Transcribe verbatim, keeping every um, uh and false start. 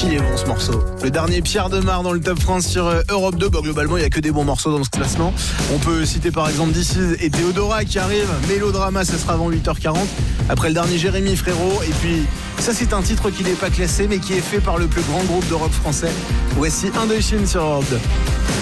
qu'il est bon ce morceau. Le dernier Pierre Demar dans le Top France sur euh, Europe deux. Bah, globalement, il n'y a que des bons morceaux dans ce classement. On peut citer par exemple This Is et Théodora qui arrivent. Mélodrama, ça sera avant huit heures quarante. Après le dernier Jérémy Frérot. Et puis, ça c'est un titre qui n'est pas classé mais qui est fait par le plus grand groupe de rock français. Voici Indochine sur Europe deux.